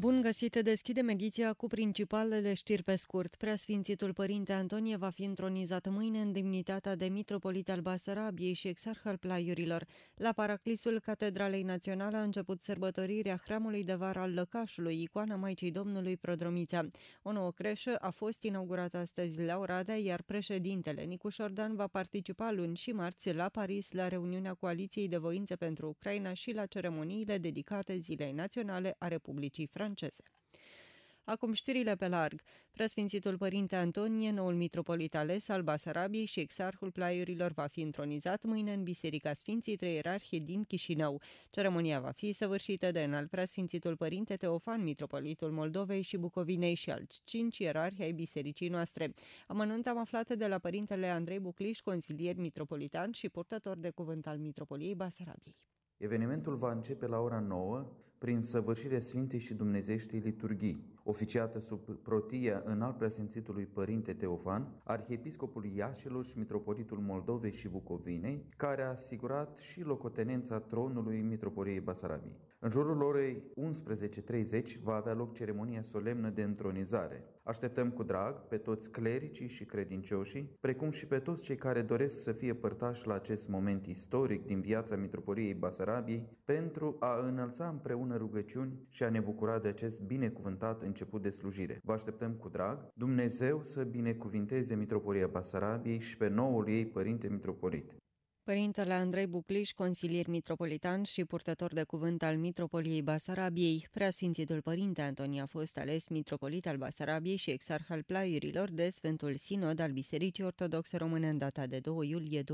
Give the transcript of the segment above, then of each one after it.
Bun găsit, deschidem ediția cu principalele știri pe scurt. Preasfințitul Părinte Antonie va fi întronizat mâine în demnitatea de mitropolit al Basarabiei și exarh al Plaiurilor. La Paraclisul Catedralei Naționale a început sărbătorirea hramului de vară al Lăcașului, icoana Maicii Domnului Prodromița. O nouă creșă a fost inaugurată astăzi la Oradea, iar președintele Nicu Șordan va participa luni și marți la Paris la reuniunea Coaliției de Voință pentru Ucraina și la ceremoniile dedicate Zilei Naționale a Republicii Franceze. Acum știrile pe larg. Preasfințitul Părinte Antonie, noul mitropolit ales al Basarabiei și exarhul Plaiurilor, va fi întronizat mâine în Biserica Sfinții Trei Ierarhi din Chișinău. Ceremonia va fi săvârșită de înalt preasfințitul Părinte Teofan, mitropolitul Moldovei și Bucovinei și alți 5 ierarhi ai bisericii noastre. Amănunt am aflat de la Părintele Andrei Bucliș, consilier mitropolitan și purtător de cuvânt al Mitropoliei Basarabiei. Evenimentul va începe la ora 9 prin săvârșirea Sfintei și Dumnezeieștei liturghii, oficiată sub protia înalt preasfințitului Părinte Teofan, arhiepiscopul Iașilor și mitropolitul Moldovei și Bucovinei, care a asigurat și locotenența tronului Mitropoliei Basarabiei. În jurul orei 11:30 va avea loc ceremonia solemnă de întronizare. Așteptăm cu drag pe toți clericii și credincioșii, precum și pe toți cei care doresc să fie părtași la acest moment istoric din viața Mitropoliei Basarabiei, pentru a înălța împreună rugăciuni și a ne bucura de acest binecuvântat început de slujire. Vă așteptăm cu drag. Dumnezeu să binecuvinteze Mitropolia Basarabiei și pe noul ei Părinte Mitropolit. Părintele Andrei Bucliș, consilier mitropolitan și purtător de cuvânt al Mitropoliei Basarabiei, Preasfințitul Părinte Antonie a fost ales mitropolit al Basarabiei și exarh al Plaiurilor de Sfântul Sinod al Bisericii Ortodoxe Române în data de 2 iulie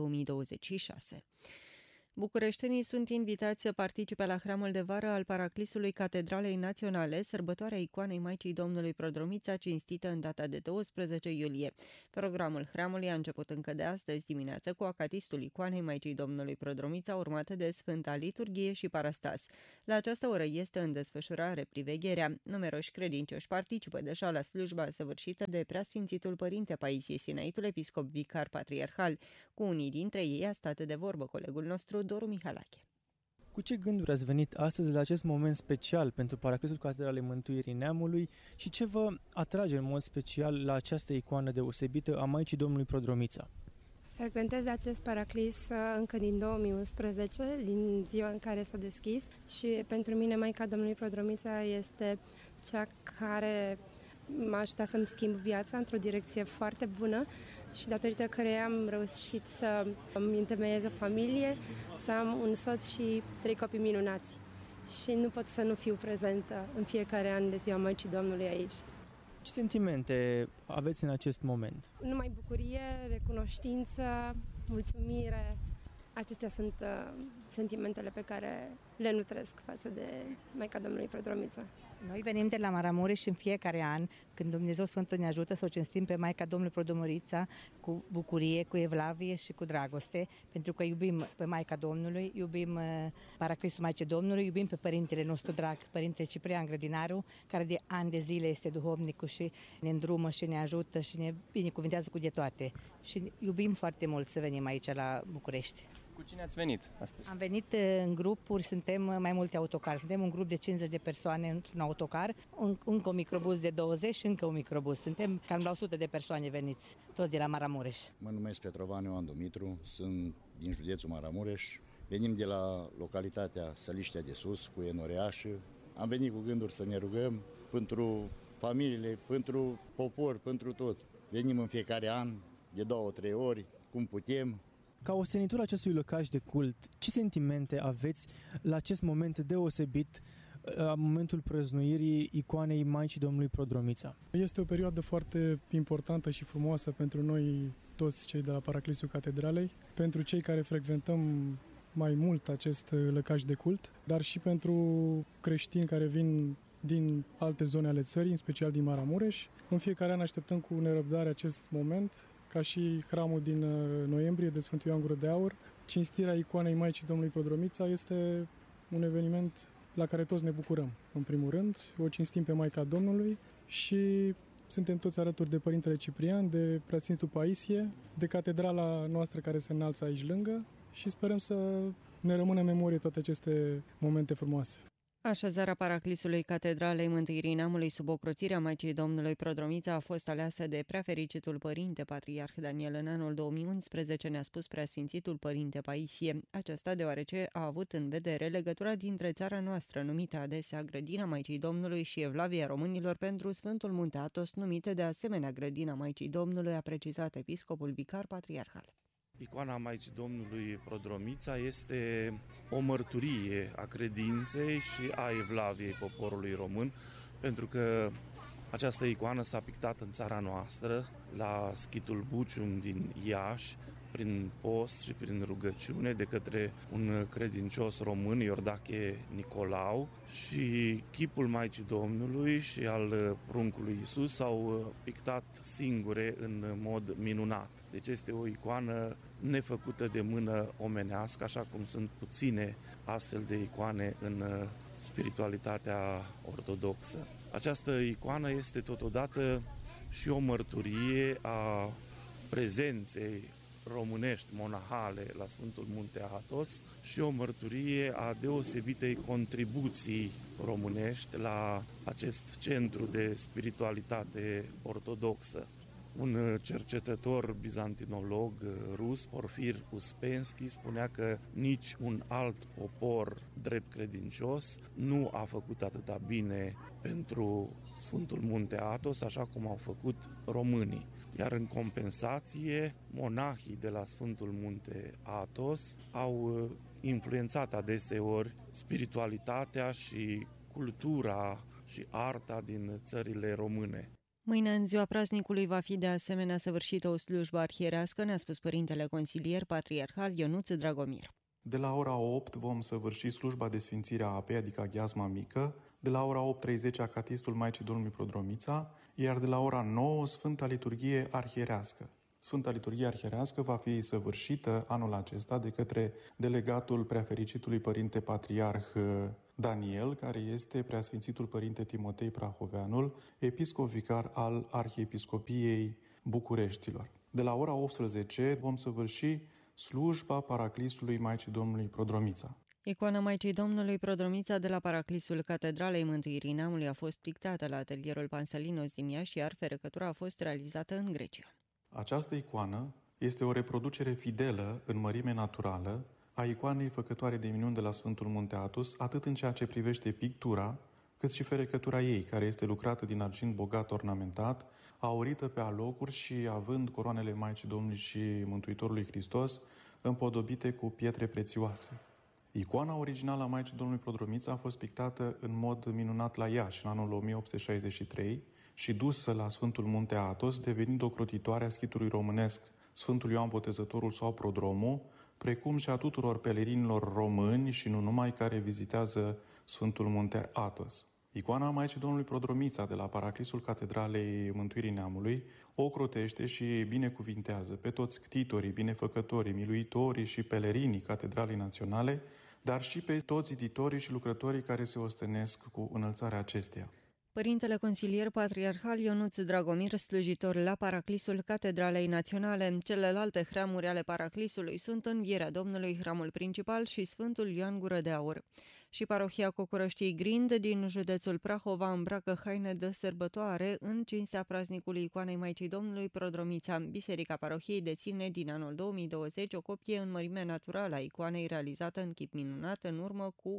2026. Bucureștenii sunt invitați să participe la hramul de vară al Paraclisului Catedralei Naționale, sărbătoarea icoanei Maicii Domnului Prodromița, cinstită în data de 12 iulie. Programul hramului a început încă de astăzi dimineață cu acatistul icoanei Maicii Domnului Prodromița, urmată de Sfânta Liturghie și Parastas. La această oră este în desfășurare privegherea. Numeroși credincioși participă deja la slujba săvârșită de Preasfințitul Părinte Paisie Sinaitul, episcop vicar patriarhal. Cu unii dintre ei a stat de vorbă colegul nostru Doru Mihalache. Cu ce gânduri ați venit astăzi la acest moment special pentru Paraclisul Catedralei Mântuirii Neamului și ce vă atrage în mod special la această icoană deosebită a Maicii Domnului Prodromița? Frecventez acest paraclis încă din 2011, din ziua în care s-a deschis, și pentru mine Maica Domnului Prodromița este cea care m-a ajutat să-mi schimb viața într-o direcție foarte bună și datorită căreia am reușit să îmi întemeiez o familie, să am un soț și 3 copii minunați. Și nu pot să nu fiu prezentă în fiecare an de ziua Maicii Domnului aici. Ce sentimente aveți în acest moment? Numai bucurie, recunoștință, mulțumire. Acestea sunt sentimentele pe care le nutresc față de Maica Domnului Prodromița. Noi venim de la Maramureș și în fiecare an, când Dumnezeu Sfântul ne ajută să o cinstim pe Maica Domnului Prodromița cu bucurie, cu evlavie și cu dragoste, pentru că iubim pe Maica Domnului, iubim Paraclisul Maicii Domnului, iubim pe Părintele nostru drag, Părintele Ciprian Grădinaru, care de ani de zile este duhovnicul și ne îndrumă și ne ajută și ne binecuvintează cu de toate. Și iubim foarte mult să venim aici la București. Cu cine ați venit astăzi? Am venit în grupuri, suntem mai multe autocare. Suntem un grup de 50 de persoane într-un autocar, încă un microbus de 20 și încă un microbus. Suntem cam la 100 de persoane veniți, toți de la Maramureș. Mă numesc Petrovan Ioan Dumitru, sunt din județul Maramureș. Venim de la localitatea Săliștea de Sus, cu Enoreașă. Am venit cu gânduri să ne rugăm pentru familiile, pentru popor, pentru tot. Venim în fiecare an, de 2-3 ori, cum putem. Ca ostenitor acestui lăcaș de cult, ce sentimente aveți la acest moment deosebit, la momentul prăznuirii icoanei Maicii Domnului Prodromița? Este o perioadă foarte importantă și frumoasă pentru noi toți cei de la Paraclisul Catedralei, pentru cei care frecventăm mai mult acest lăcaș de cult, dar și pentru creștini care vin din alte zone ale țării, în special din Maramureș. În fiecare an așteptăm cu nerăbdare acest moment, ca și hramul din noiembrie de Sfântul Ioan Gură de Aur. Cinstirea icoanei Maicii Domnului Prodromița este un eveniment la care toți ne bucurăm. În primul rând, o cinstim pe Maica Domnului și suntem toți alături de Părintele Ciprian, de Preasfințitul Paisie, de catedrala noastră care se înalță aici lângă și sperăm să ne rămână în memorie toate aceste momente frumoase. Așezarea Paraclisului Catedralei Mântuirii Neamului sub ocrotirea Maicii Domnului Prodromița a fost aleasă de Preafericitul Părinte Patriarh Daniel în anul 2011, ne-a spus Preasfințitul Părinte Paisie. Aceasta deoarece a avut în vedere legătura dintre țara noastră, numită adesea Grădina Maicii Domnului, și Evlavia Românilor pentru Sfântul Munte Athos, numită de asemenea Grădina Maicii Domnului, a precizat episcopul vicar patriarhal. Icoana Maicii Domnului Prodromița este o mărturie a credinței și a evlaviei poporului român, pentru că această icoană s-a pictat în țara noastră, la Schitul Bucium din Iași, prin post și prin rugăciune de către un credincios român, Iordache Nicolau, și chipul Maicii Domnului și al pruncului Iisus s-au pictat singure în mod minunat. Deci este o icoană nefăcută de mână omenească, așa cum sunt puține astfel de icoane în spiritualitatea ortodoxă. Această icoană este totodată și o mărturie a prezenței românești monahale la Sfântul Munte Athos și o mărturie a deosebitei contribuții românești la acest centru de spiritualitate ortodoxă. Un cercetător bizantinolog rus, Porfir Uspensky, spunea că nici un alt popor drept credincios nu a făcut atâta bine pentru Sfântul Munte Athos așa cum au făcut românii. Iar în compensație, monahii de la Sfântul Munte Athos au influențat adeseori spiritualitatea și cultura și arta din țările române. Mâine, în ziua praznicului, va fi de asemenea săvârșită o slujbă arhierească, ne-a spus părintele consilier patriarhal Ionuț Dragomir. De la ora 8 vom săvârși slujba de sfințire a apei, adică aghiazma mică, de la ora 8:30 acatistul Maicii Domnului Prodromița, iar de la ora 9 Sfânta Liturghie Arhierească. Sfânta Liturghie Arhierească va fi săvârșită anul acesta de către delegatul Preafericitului Părinte Patriarh Daniel, care este Preasfințitul Părinte Timotei Prahoveanul, episcop vicar al Arhiepiscopiei Bucureștilor. De la ora 18 vom săvârși slujba Paraclisului Maicii Domnului Prodromița. Icoana Maicii Domnului Prodromița de la Paraclisul Catedralei Mântuirii Neamului a fost pictată la atelierul Pansalinos din Iași, iar ferecătura a fost realizată în Grecia. Această icoană este o reproducere fidelă în mărime naturală a icoanei făcătoare de minuni de la Sfântul Munte Athos, atât în ceea ce privește pictura, cât și ferecătura ei, care este lucrată din argint bogat ornamentat, aurită pe alocuri și având coroanele Maicii Domnului și Mântuitorului Hristos împodobite cu pietre prețioase. Icoana originală a Maicii Domnului Prodromița a fost pictată în mod minunat la Iași în anul 1863 și dusă la Sfântul Munte Athos, devenind ocrotitoare a schitului românesc Sfântul Ioan Botezătorul sau Prodromul, precum și a tuturor pelerinilor români și nu numai, care vizitează Sfântul Munte Athos. Icoana Maicii Domnului Prodromița de la Paraclisul Catedralei Mântuirii Neamului o ocrotește și binecuvintează pe toți ctitorii, binefăcătorii, miluitorii și pelerinii Catedralei Naționale, dar și pe toți ziditorii și lucrătorii care se ostenesc cu înălțarea acesteia. Părintele consilier patriarhal Ionuț Dragomir, slujitor la Paraclisul Catedralei Naționale. Celelalte hramuri ale Paraclisului sunt Învierea Domnului, hramul principal, și Sfântul Ioan Gură de Aur. Și parohia Cocorăștii Grind din județul Prahova îmbracă haine de sărbătoare în cinstea praznicului Icoanei Maicii Domnului Prodromița. Biserica parohiei deține din anul 2020 o copie în mărime naturală a icoanei, realizată în chip minunat în urmă cu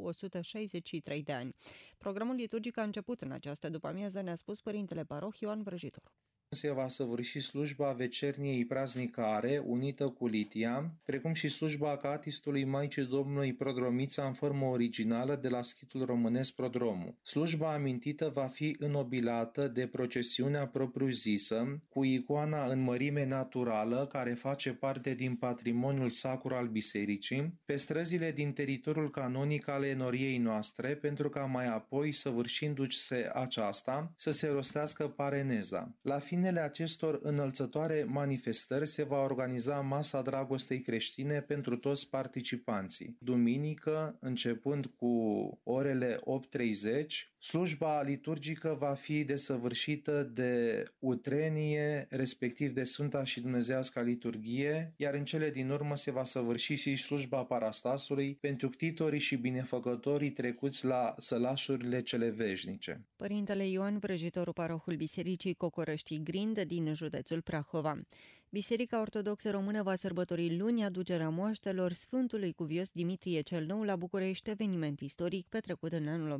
163 de ani. Programul liturgic a început în această după-amiază, ne-a spus părintele paroh Ioan Vrăjitor. Se va săvârși slujba vecerniei praznicare unită cu litia, precum și slujba acatistului Maicii Domnului Prodromița în formă originală de la schitul românesc Prodromul. Slujba amintită va fi înnobilată de procesiunea propriu-zisă, cu icoana în mărime naturală, care face parte din patrimoniul sacru al bisericii, pe străzile din teritoriul canonic al enoriei noastre, pentru ca mai apoi, săvârșindu-se aceasta, să se rostească pareneza. La fine finele acestor înălțătoare manifestări se va organiza Masa Dragostei Creștine pentru toți participanții. Duminică, începând cu orele 8:30, slujba liturgică va fi desăvârșită de utrenie, respectiv de Sfânta și Dumnezeiasca Liturghie, iar în cele din urmă se va săvârși și slujba parastasului pentru ctitorii și binefăcătorii trecuți la sălașurile cele veșnice. Părintele Ioan, vrăjitorul parohul Bisericii Cocorăștii Grind din județul Prahova. Biserica Ortodoxă Română va sărbători luni aducerea moaștelor Sfântului Cuvios Dimitrie cel Nou la București, eveniment istoric petrecut în anul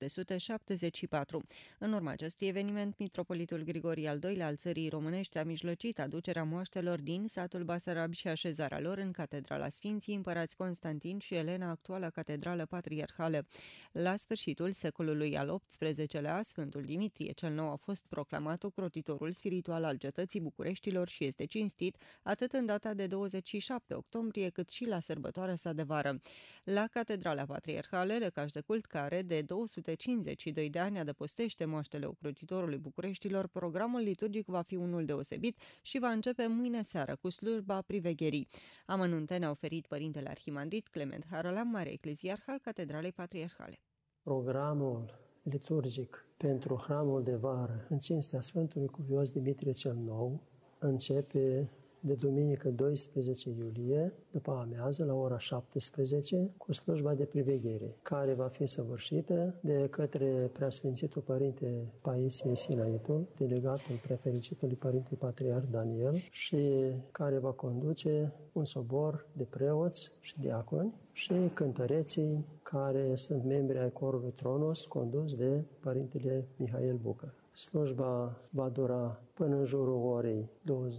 1774. În urma acestui eveniment, mitropolitul Grigorie al II-lea al țării românești a mijlocit aducerea moaștelor din satul Basarab și așezarea lor în Catedrala Sfinții Împărați Constantin și Elena, actuala catedrală patriarhală. La sfârșitul secolului al XVIII-lea, Sfântul Dimitrie cel Nou a fost proclamat ocrotitorul spiritual al cetății Bucureștilor și este cinstit atât în data de 27 octombrie cât și la sărbătoarea sa de vară. La Catedrala Patriarhală, lăcaș de cult care de 252 de ani adăpostește moaștele ocrotitorului Bucureștilor, programul liturgic va fi unul deosebit și va începe mâine seară cu slujba privegherii. Amănunte ne-a oferit părintele arhimandrit Clement Haralam, mare ecleziarh al Catedralei Patriarhale. Programul liturgic pentru hramul de vară în cinstea Sfântului Cuvios Dimitrie cel Nou începe de duminică 12 iulie, după amiază, la ora 17, cu slujba de priveghere, care va fi săvârșită de către Preasfințitul Părinte Paisie Sinaitul, delegatul Prefericitului Părinte Patriarh Daniel, și care va conduce un sobor de preoți și diaconi și cântăreții care sunt membri ai corului Tronos, condus de Părintele Mihail Bucă. Slujba va dura până în jurul orei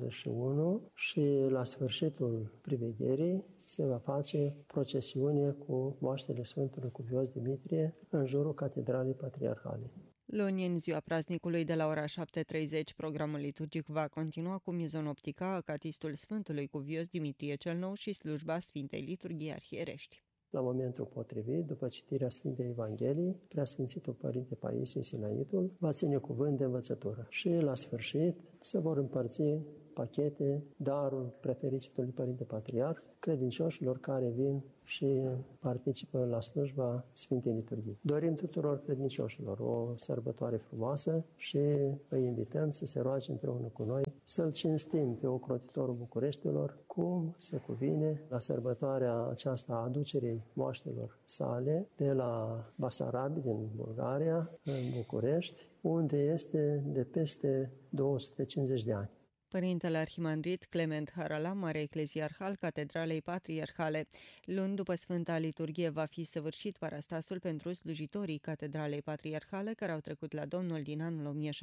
21 și la sfârșitul privegherii se va face procesiune cu moaștele Sfântului Cuvios Dimitrie în jurul Catedralei Patriarhale. Luni, în ziua praznicului, de la ora 7:30, programul liturgic va continua cu mizonoptica, acatistul Sfântului Cuvios Dimitrie cel Nou și slujba Sfintei Liturghii Arhierești. La momentul potrivit, după citirea Sfintei Evangheliei, Preasfințitul Părinte Paisie Sinaitul va ține cuvânt de învățătură și la sfârșit se vor împărți pachete, darul Prefericitului Părinte Patriarh, credincioșilor care vin și participă la slujba Sfintei Liturghii. Dorim tuturor credincioșilor o sărbătoare frumoasă și îi invităm să se roage împreună cu noi, să-L cinstim pe ocrotitorul Bucureștilor, cum se cuvine la sărbătoarea aceasta a aducerii moaștelor sale de la Basarabi din Bulgaria în București, unde este de peste 250 de ani. Părintele arhimandrit Clement Haralam, mare ecleziarh al Catedralei Patriarhale. Luni, după Sfânta Liturghie, va fi săvârșit parastasul pentru slujitorii Catedralei Patriarhale care au trecut la Domnul din anul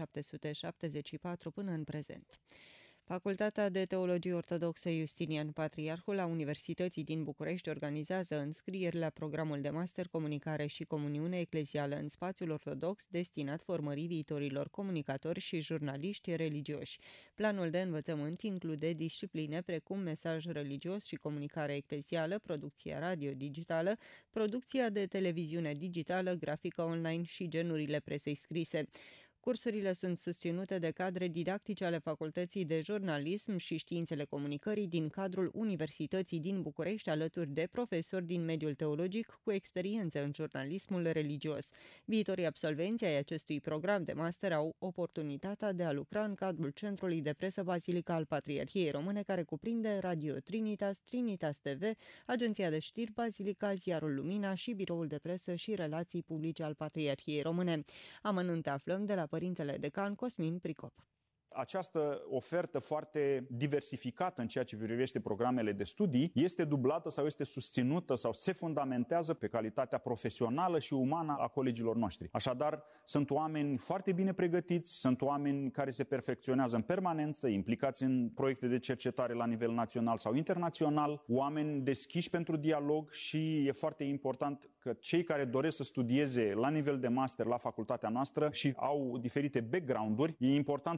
1774 până în prezent. Facultatea de Teologie Ortodoxă Justinian Patriarhul a Universității din București organizează înscrieri la programul de master Comunicare și Comuniune Eclezială în spațiul ortodox destinat formării viitorilor comunicatori și jurnaliști religioși. Planul de învățământ include discipline precum mesaj religios și comunicare eclezială, producția radio digitală, producția de televiziune digitală, grafică online și genurile presei scrise. Cursurile sunt susținute de cadre didactice ale Facultății de Jurnalism și Științele Comunicării din cadrul Universității din București, alături de profesori din mediul teologic cu experiență în jurnalismul religios. Viitorii absolvenți ai acestui program de master au oportunitatea de a lucra în cadrul Centrului de Presă Bazilica al Patriarhiei Române, care cuprinde Radio Trinitas, Trinitas TV, Agenția de Știri Bazilica, Ziarul Lumina și Biroul de Presă și Relații Publice al Patriarhiei Române. Amănunte aflăm de la Părintele Decan Cosmin Pricop. Această ofertă foarte diversificată în ceea ce privește programele de studii este dublată sau este susținută sau se fundamentează pe calitatea profesională și umană a colegilor noștri. Așadar, sunt oameni foarte bine pregătiți, sunt oameni care se perfecționează în permanență, implicați în proiecte de cercetare la nivel național sau internațional, oameni deschiși pentru dialog și e foarte important că cei care doresc să studieze la nivel de master la facultatea noastră și au diferite background-uri, e important să-și păstreze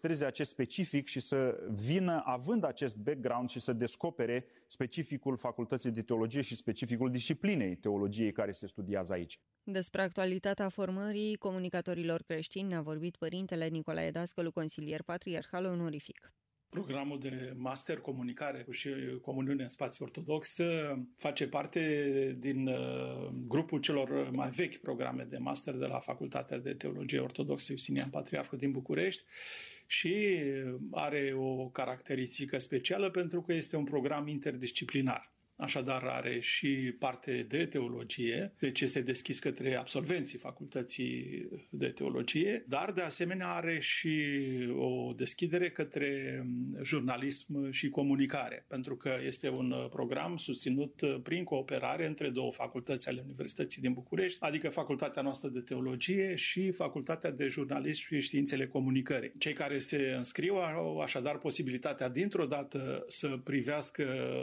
păstreze acest specific și să vină având acest background și să descopere specificul Facultății de Teologie și specificul disciplinei teologiei care se studiază aici. Despre actualitatea formării comunicatorilor creștini a vorbit părintele Nicolae Dascălu, consilier patriarhal onorific. Programul de master comunicare și comuniune în spațiu ortodox face parte din grupul celor mai vechi programe de master de la Facultatea de Teologie Ortodoxă Iustinian Patriarhul din București și are o caracteristică specială pentru că este un program interdisciplinar. Așadar are și parte de teologie, deci este deschis către absolvenții Facultății de Teologie, dar de asemenea are și o deschidere către jurnalism și comunicare, pentru că este un program susținut prin cooperare între două facultăți ale Universității din București, adică Facultatea noastră de Teologie și Facultatea de Jurnalism și Științele Comunicării. Cei care se înscriu au așadar posibilitatea dintr-o dată să privească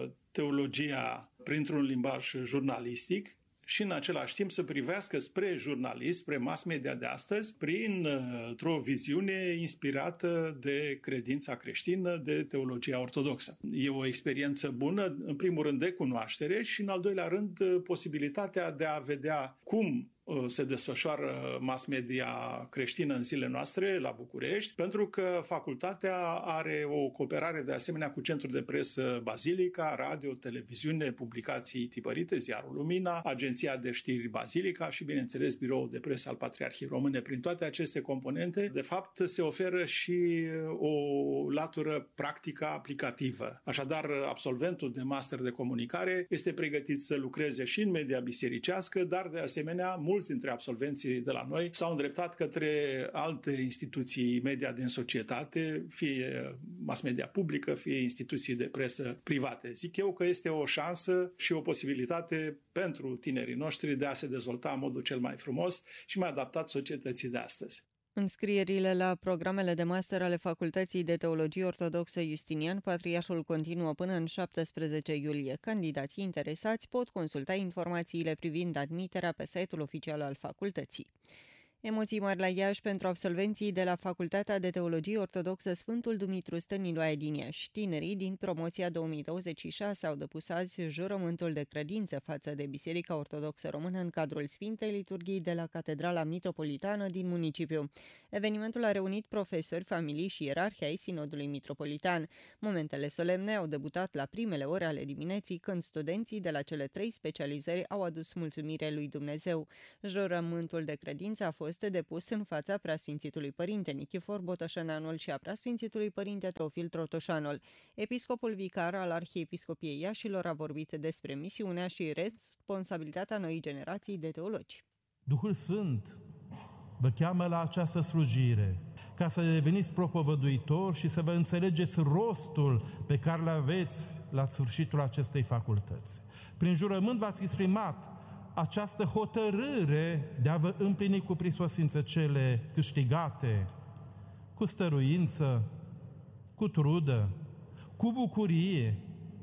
teologia printr-un limbaj jurnalistic și în același timp să privească spre jurnalism, spre mass media de astăzi, printr-o viziune inspirată de credința creștină, de teologia ortodoxă. E o experiență bună, în primul rând de cunoaștere și în al doilea rând posibilitatea de a vedea cum se desfășoară mass media creștină în zilele noastre la București, pentru că facultatea are o cooperare de asemenea cu Centrul de Presă Bazilica, radio, televiziune, publicații tipărite, Ziarul Lumina, Agenția de Știri Bazilica și, bineînțeles, Biroul de Presă al Patriarhiei Române. Prin toate aceste componente, de fapt, se oferă și o latură practică aplicativă. Așadar, absolventul de master de comunicare este pregătit să lucreze și în media bisericească, dar, de asemenea, mulți dintre absolvenții de la noi s-au îndreptat către alte instituții media din societate, fie mass media publică, fie instituții de presă private. Zic eu că este o șansă și o posibilitate pentru tinerii noștri de a se dezvolta în modul cel mai frumos și mai adaptat societății de astăzi. Înscrierile la programele de master ale Facultății de Teologie Ortodoxă Iustinian Patriarhul continuă până în 17 iulie. Candidații interesați pot consulta informațiile privind admiterea pe site-ul oficial al facultății. Emoții mari la Iași pentru absolvenții de la Facultatea de Teologie Ortodoxă Sfântul Dumitru Stăniloae din Iași. Tinerii din promoția 2026 au depus azi jurământul de credință față de Biserica Ortodoxă Română în cadrul Sfintei Liturghii de la Catedrala Mitropolitană din municipiu. Evenimentul a reunit profesori, familii și ierarhi ai Sinodului Mitropolitan. Momentele solemne au debutat la primele ore ale dimineții, când studenții de la cele 3 specializări au adus mulțumire lui Dumnezeu. Jurământul de credință a fost depus în fața Preasfințitului Părinte Nichifor Botoșananul și a Preasfințitului Părinte Teofil Trotoșanul. Episcopul vicar al Arhiepiscopiei Iașilor a vorbit despre misiunea și responsabilitatea noii generații de teologi. Duhul Sfânt vă cheamă la această slujire ca să deveniți propovăduitori și să vă înțelegeți rostul pe care îl aveți la sfârșitul acestei facultăți. Prin jurământ v-ați exprimat această hotărâre de a vă împlini cu prisosință cele câștigate, cu stăruință, cu trudă, cu bucurie.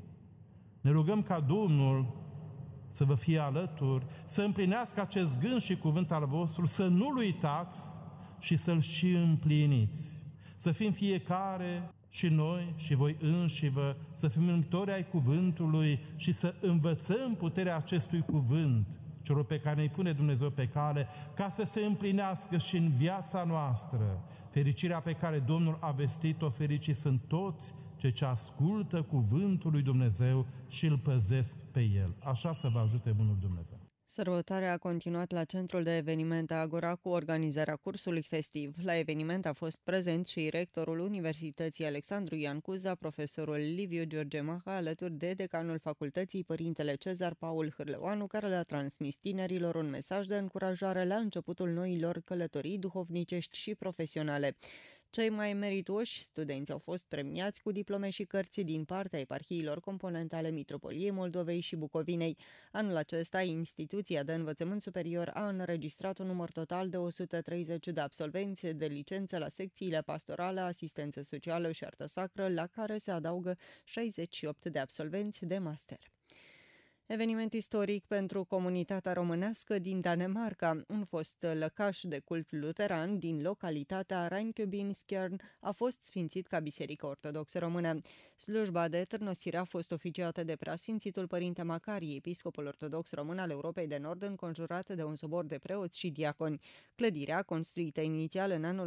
Ne rugăm ca Domnul să vă fie alături, să împlinească acest gând și cuvânt al vostru, să nu-l uitați și să-l și împliniți. Să fim fiecare, și noi, și voi înșivă, să fim împlinitori ai cuvântului și să învățăm puterea acestui cuvânt, celor pe care ne-i pune Dumnezeu pe cale, ca să se împlinească și în viața noastră. Fericirea pe care Domnul a vestit-o, fericiți sunt toți cei ce ascultă cuvântul lui Dumnezeu și îl păzesc pe el. Așa să vă ajute bunul Dumnezeu. Sărbătoarea a continuat la centrul de evenimente Agora cu organizarea cursului festiv. La eveniment a fost prezent și rectorul Universității Alexandru Ioan Cuza, profesorul Liviu George Maha, alături de decanul facultății, părintele Cezar Paul Hârleoanu, care le-a transmis tinerilor un mesaj de încurajare la începutul noilor călătorii duhovnicești și profesionale. Cei mai merituoși studenți au fost premiați cu diplome și cărți din partea eparhiilor componente ale Mitropoliei Moldovei și Bucovinei. Anul acesta, instituția de învățământ superior a înregistrat un număr total de 130 de absolvenți de licență la secțiile pastorale, asistență socială și artă sacră, la care se adaugă 68 de absolvenți de master. Eveniment istoric pentru comunitatea românească din Danemarca. Un fost lăcaș de cult luteran din localitatea Rijnkøbing-Skjern a fost sfințit ca biserică ortodoxă română. Slujba de târnosire a fost oficiată de preasfințitul Părinte Macarie, episcopul ortodox român al Europei de Nord, înconjurat de un sobor de preoți și diaconi. Clădirea, construită inițial în anul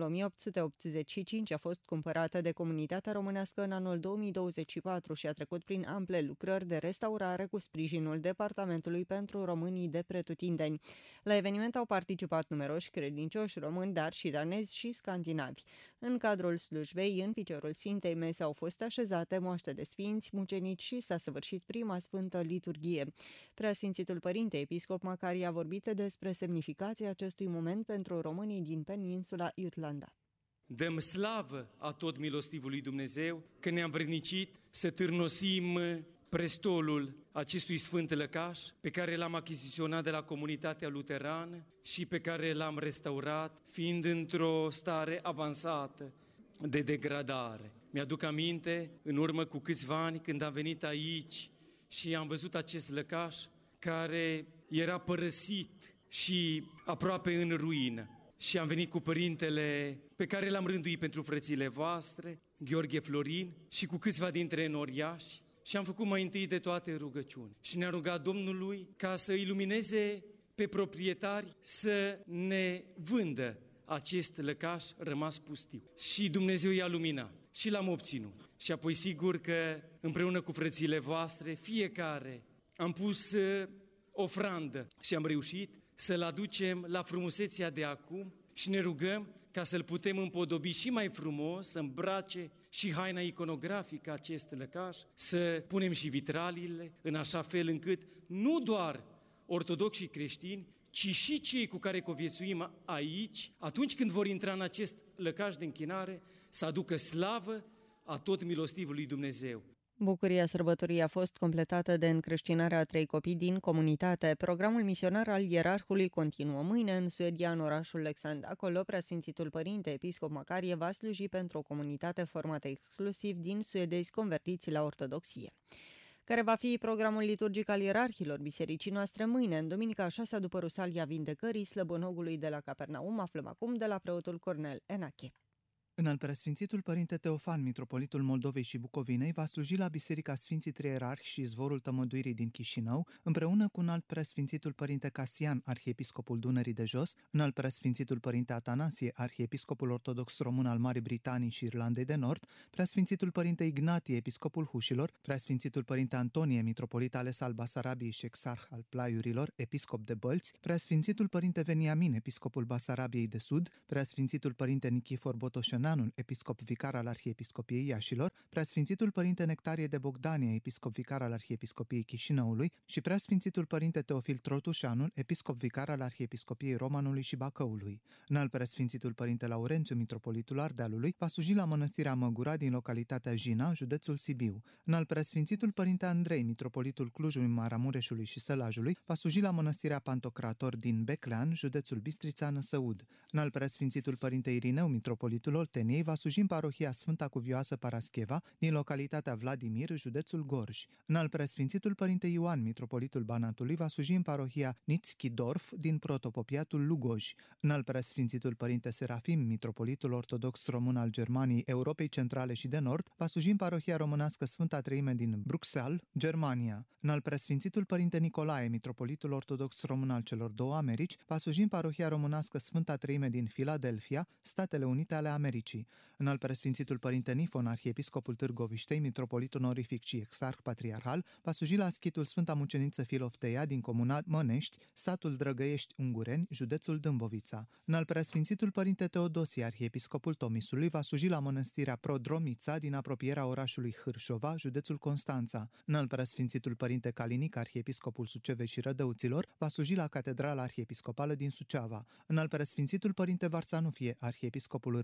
1885, a fost cumpărată de comunitatea românească în anul 2024 și a trecut prin ample lucrări de restaurare cu sprijinul Departamentului pentru Românii de Pretutindeni. La eveniment au participat numeroși credincioși români, dar și danezi și scandinavi. În cadrul slujbei, în piciorul Sfintei Mese au fost așezate moaște de sfinți, mucenici și s-a săvârșit prima sfântă liturghie. Preasfințitul Părinte Episcop Macarie a vorbit despre semnificația acestui moment pentru românii din peninsula Jutlanda. Dăm slavă a tot milostivului Dumnezeu că ne-am vrednicit să târnosim prestolul acestui sfânt lăcaș pe care l-am achiziționat de la comunitatea luterană și pe care l-am restaurat fiind într-o stare avansată de degradare. Mi-aduc aminte în urmă cu câțiva ani când am venit aici și am văzut acest lăcaș care era părăsit și aproape în ruină. Și am venit cu părintele pe care l-am rânduit pentru frățile voastre, Gheorghe Florin, și cu câțiva dintre enoriași. Și am făcut mai întâi de toate rugăciuni. Și ne-a rugat Domnului ca să ilumineze pe proprietari să ne vândă acest lăcaș rămas pustiu. Și Dumnezeu i-a luminat și l-am obținut. Și apoi sigur că împreună cu frățile voastre, fiecare am pus ofrandă și am reușit să-l aducem la frumusețea de acum și ne rugăm ca să-l putem împodobi și mai frumos, să îmbrace și haina iconografică acest lăcaș, să punem și vitraliile în așa fel încât nu doar ortodoxi și creștini, ci și cei cu care conviețuim aici, atunci când vor intra în acest lăcaș de închinare, să aducă slavă a tot milostivului Dumnezeu. Bucuria sărbătorii a fost completată de încreștinarea a 3 copii din comunitate. Programul misionar al ierarhului continuă mâine în Suedia, în orașul Leksand. Acolo, preasfințitul Părinte Episcop Macarie va sluji pentru o comunitate formată exclusiv din suedezi convertiți la ortodoxie. Care va fi programul liturgic al ierarhilor bisericii noastre mâine, în duminica 6 după Rusalia Vindecării Slăbănogului de la Capernaum? Aflăm acum de la preotul Cornel Enache. Înaltpreasfințitul Părinte Teofan, mitropolitul Moldovei și Bucovinei, va sluji la Biserica Sfinții Trei Ierarhi și Izvorul Tămăduirii din Chișinău, împreună cu Înaltpreasfințitul Părinte Casian, arhiepiscopul Dunării de Jos, Înaltpreasfințitul Părinte Atanasie, arhiepiscopul ortodox român al Marii Britanii și Irlandei de Nord, Preasfințitul Părinte Ignatie, episcopul Hușilor, Preasfințitul Părinte Antonie, mitropolit ales al Basarabiei și exarh al Plaiurilor, episcop de Bălți, Preasfințitul Părinte Veniamin, episcopul Basarabiei de Sud, Preasfințitul Părinte Nichifor Botoșan, episcop vicar al Arhiepiscopiei Iașilor, Preasfințitul Părinte Nectarie de Bogdania, episcop vicar al Arhiepiscopiei Chișinăului și Preasfințitul Părinte Teofil Trotușanul, episcop vicar al Arhiepiscopiei Romanului și Bacăului. Înalt Preasfințitul Părinte Laurențiu, mitropolitul Ardealului, va sluji la Mănăstirea Măgura din localitatea Jina, județul Sibiu. Înalt Preasfințitul Părinte Andrei, mitropolitul Clujului, Maramureșului și Sălajului, va sluji la Mănăstirea Pantocrator din Beclean, județul Bistrița, Năsăud. Înalt Preasfințitul Părinte Irineu, mitropolitul Olteniei, va sluji în parohia Sfânta Cuvioasă Parascheva din localitatea Vladimir, județul Gorj. Înalt Preasfințitul Părinte Ioan, mitropolitul Banatului, va sluji în parohia Nitzchidorf din protopopiatul Lugoj. Înalt Preasfințitul Părinte Serafim, mitropolitul ortodox român al Germaniei, Europei Centrale și de Nord, va sluji în parohia românească Sfânta Treime din Bruxelles, Germania. Înalt Preasfințitul Părinte Nicolae, mitropolitul ortodox român al celor două Americi, va sluji în parohia românească Sfânta Treime din Filadelfia, Statele Unite ale Americii. Înalt Preasfințitul Părinte Nifon, arhiepiscopul Târgoviștei, mitropolitul onorific și exarh patriarhal, va sluji la schitul Sfânta Muceniță Filofteia din comuna Mănești, satul Drăgăiești Ungureni, județul Dâmbovița. Înalt Preasfințitul Părinte Teodosie, arhiepiscopul Tomisului, va sluji la mănăstirea Prodromița din apropierea orașului Hârșova, județul Constanța. Înalt Preasfințitul Părinte Calinic, arhiepiscopul Sucevei și Rădăuților, va sluji la Catedrala Arhiepiscopală din Suceava. Înalt Preasfințitul Părinte Varsanufie, arhiepiscopul Râmnicului,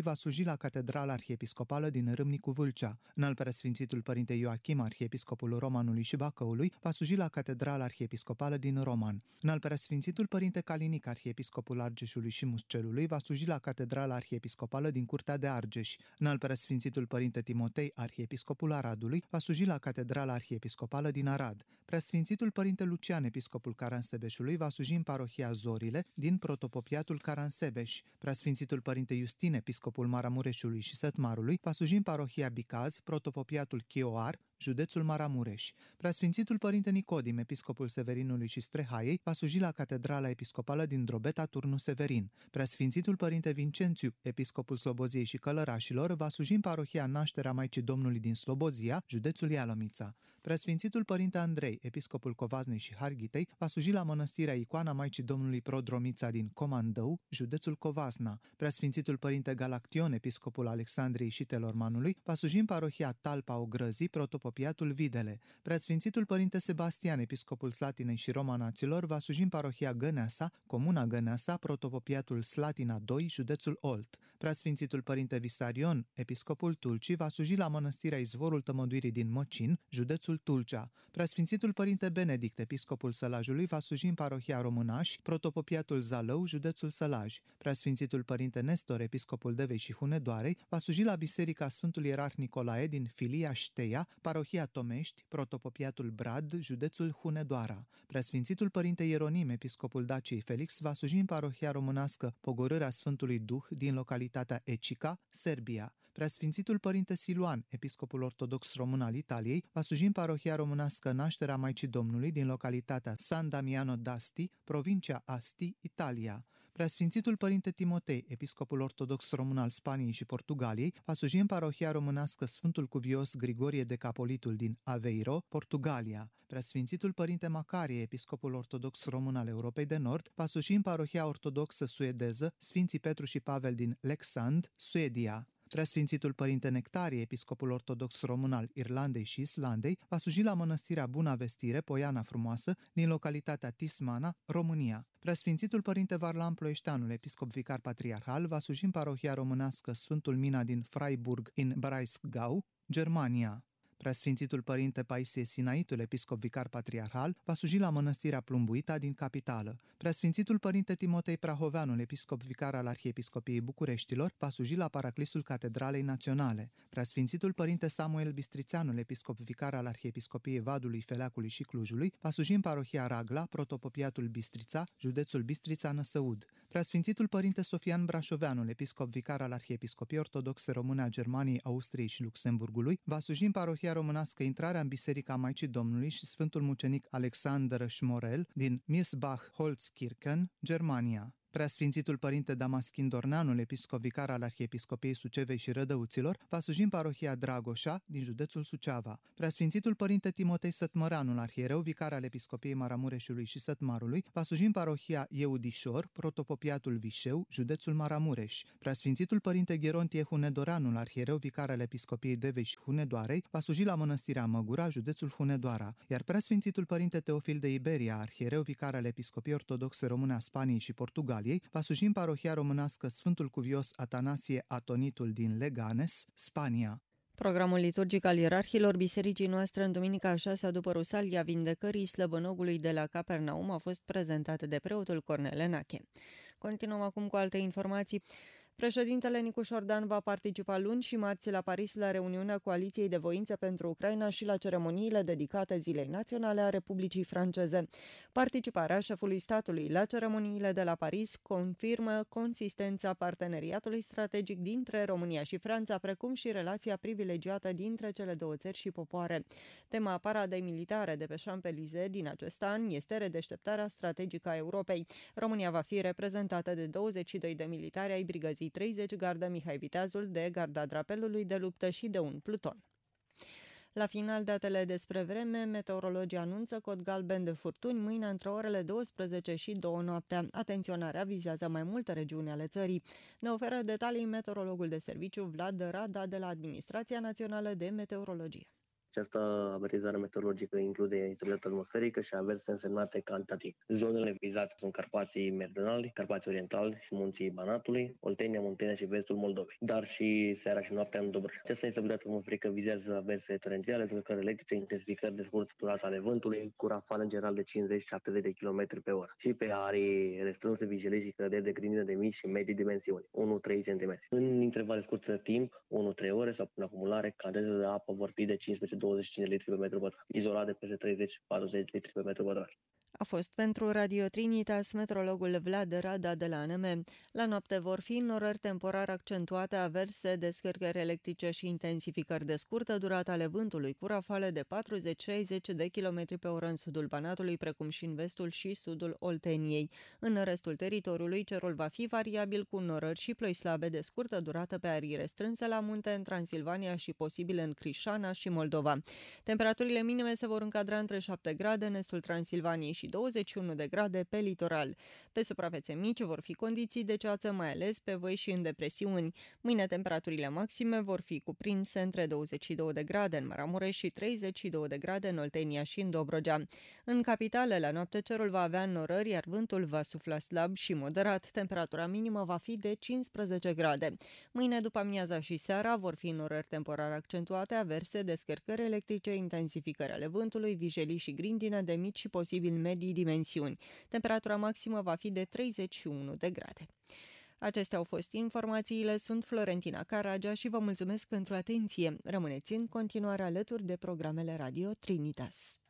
va sluji la Catedrala Arhiepiscopală din Râmnicu Vâlcea. Înaltpreasfințitul Părinte Ioachim, arhiepiscopul Romanului și Bacăului, va sluji la Catedrala Arhiepiscopală din Roman. Înaltpreasfințitul Părinte Calinic, arhiepiscopul Argeșului și Muscelului, va sluji la Catedrala Arhiepiscopală din Curtea de Argeș. Înaltpreasfințitul Părinte Timotei, arhiepiscopul Aradului, va sluji la Catedrala Arhiepiscopală din Arad. Preasfințitul Părinte Lucian, episcopul Caransebeșului, va sluji în parohia Zorile din Protopopiatul Caransebeș. Preasfințitul Părinte Justin, episcopul Maramureșului și Sătmarului, va sluji în parohia Bicaz, Protopopiatul Chioar, județul Maramureș. Preasfințitul Părinte Nicodim, episcopul Severinului și Strehaiei, va sluji la Catedrala Episcopală din Drobeta, Turnul Severin. Preasfințitul Părinte Vincențiu, episcopul Sloboziei și Călărașilor, va sluji în parohia Nașterea Maicii Domnului din Slobozia, județul Ialomița. Preasfințitul Părinte Andrei, episcopul Covaznei și Harghitei, va sluji la Mănăstirea Icoana Maicii Domnului Prodromița din Comandău, județul Covasna. Preasfințitul Părinte Galaction, episcopul Alexandriei și Telormanului, va sluji în parohia Talpa Ogrăzii, Protopopiatul Videle. Preasfințitul Părinte Sebastian, episcopul Slatinei și Romanaților, va sluji în parohia Găneasa, comuna Găneasa, Protopopiatul Slatina 2, județul Olt. Preasfințitul Părinte Visarion, episcopul Tulcii, va sluji la Mănăstirea Izvorul Tămăduirii din Măcin, județul Tulcea. Preasfințitul Părinte Benedict, episcopul Sălajului, va sluji în parohia Românaș, Protopopiatul Zalău, județul Sălaj. Preasfințitul Părinte Nestor, episcopul Devei și Hunedoarei, va sluji la Biserica Sfântul Ierarh Nicolae din Filia Șteia, parohia Tomești, Protopopiatul Brad, județul Hunedoara. Preasfințitul Părinte Ieronim, episcopul Daciei Felix, va sluji în parohia românească Pogorârea Sfântului Duh din localitatea Ecica, Serbia. Preasfințitul Părinte Siluan, episcopul ortodox român al Italiei, va sluji în parohia românească Nașterea Maicii Domnului din localitatea San Damiano d'Asti, provincia Asti, Italia. Preasfințitul Părinte Timotei, episcopul ortodox român al Spaniei și Portugaliei, va sluji în parohia românească Sfântul Cuvios Grigorie de Capolitul din Aveiro, Portugalia. Preasfințitul Părinte Macarie, episcopul ortodox român al Europei de Nord, va sluji în parohia ortodoxă suedeză Sfinții Petru și Pavel din Leksand, Suedia. Preasfințitul Părinte Nectarie, episcopul ortodox român al Irlandei și Islandei, va sluji la Mănăstirea Buna Vestire, Poiana Frumoasă, din localitatea Tismana, România. Preasfințitul Părinte Varlam Ploieșteanul, episcop vicar patriarhal, va sluji în parohia românească Sfântul Mina din Freiburg, în Breisgau, Germania. Preasfințitul Părinte Paisie Sinaitul, episcop vicar patriarhal, va sluji la Mănăstirea Plumbuita din capitală. Preasfințitul Părinte Timotei Prahoveanul, episcop vicar al Arhiepiscopiei Bucureștilor, va sluji la Paraclisul Catedralei Naționale. Preasfințitul Părinte Samuel Bistrițeanul, episcop vicar al Arhiepiscopiei Vadului, Feleacului și Clujului, va sluji în parohia Ragla, Protopopiatul Bistrița, județul Bistrița-Năsăud. Preasfințitul Părinte Sofian Brașoveanul, episcop vicar al Arhiepiscopiei Ortodoxe Române a Germaniei, Austriei și Luxemburgului, va sluji în parohia românească Intrarea în Biserica Maicii Domnului și Sfântul Mucenic Alexander Schmorel din Miesbach-Holzkirchen, Germania. Preasfințitul Părinte Damaschin Dorneanul, episcop vicar al Arhiepiscopiei Sucevei și Rădăuților, va sluji în parohia Dragoșa din județul Suceava. Preasfințitul Părinte Timotei Sătmăranul, arhiereu vicar al Episcopiei Maramureșului și Sătmarului, va sluji în parohia Eudișor, Protopopiatul Vișeu, județul Maramureș. Preasfințitul Părinte Gherontie Hunedoreanul, arhiereu vicar al Episcopiei Devei și Hunedoarei, va sluji la Mănăstirea Măgura, județul Hunedoara, iar Preasfințitul Părinte Teofil de Iberia, arhiereu vicar al Episcopiei Ortodoxe Române a Spaniei și Portugaliei, va sluji în parohia românească Sfântul Cuvios Atanasie Atonitul din Leganes, Spania. Programul liturgic al ierarhilor bisericii noastre în duminica 6-a după Rusalia Vindecării Slăbănogului de la Capernaum a fost prezentat de preotul Cornel Enache. Continuăm acum cu alte informații. Președintele Nicu Șordan va participa luni și marți la Paris la reuniunea Coaliției de Voință pentru Ucraina și la ceremoniile dedicate Zilei Naționale a Republicii Franceze. Participarea șefului statului la ceremoniile de la Paris confirmă consistența parteneriatului strategic dintre România și Franța, precum și relația privilegiată dintre cele două țări și popoare. Tema paradei militare de pe Champs-Élysées din acest an este redeșteptarea strategică a Europei. România va fi reprezentată de 22 de militari ai brigăzii 30 Gardă Mihai Viteazul, de Garda Drapelului de luptă și de un pluton. La final, datele despre vreme, meteorologii anunță cod galben de furtuni mâine între orele 12 și 2 noaptea. Atenționarea vizează mai multe regiuni ale țării. Ne oferă detalii meteorologul de serviciu Vlad Rada de la Administrația Națională de Meteorologie. Această avertizare meteorologică include instabilitatea atmosferică și averse însemnate cantitativ. Zonele vizate sunt Carpații Meridionali, Carpații Orientali și Munții Banatului, Oltenia, Muntenia și vestul Moldovei, dar și seara și noaptea în Dobrogea. Această instabilitate atmosferică vizează averse torențiale, zgârcări electrice, intensificări de scurtă durată ale vântului, cu rafale în general de 50-70 de km pe oră și pe arii restrânse, vijelii și căderi de grindină de mici și medii dimensiuni, 1-3 cm. În intervale scurte de timp, 1-3 ore sau prin acumulare, cantitățile de apă vor fi de 15-25 litri pe metru pătrat, izolat de peste 30-40 litri pe metru pătrat. A fost pentru Radio Trinitas meteorologul Vlad Rada de la ANM. La noapte vor fi norări temporar accentuate, averse, descărcări electrice și intensificări de scurtă durată ale vântului, cu rafale de 40-60 de km pe oră în sudul Banatului, precum și în vestul și sudul Olteniei. În restul teritoriului, cerul va fi variabil cu norări și ploi slabe de scurtă durată pe arii restrânse la munte în Transilvania și posibil în Crișana și Moldova. Temperaturile minime se vor încadra între 7 grade în estul Transilvaniei și 21 de grade pe litoral. Pe suprafețe mici vor fi condiții de ceață, mai ales pe văi și în depresiuni. Mâine temperaturile maxime vor fi cuprinse între 22 de grade în Maramureș și 32 de grade în Oltenia și în Dobrogea. În capitală, la noapte cerul va avea norări, iar vântul va sufla slab și moderat. Temperatura minimă va fi de 15 grade. Mâine, după amiaza și seara, vor fi norări temporar accentuate, averse, descărcări electrice, intensificări ale vântului, vijelii și grindină de mici și posibil medii dimensiuni. Temperatura maximă va fi de 31 de grade. Acestea au fost informațiile, sunt Florentina Caragea și vă mulțumesc pentru atenție. Rămâneți în continuare alături de programele Radio Trinitas.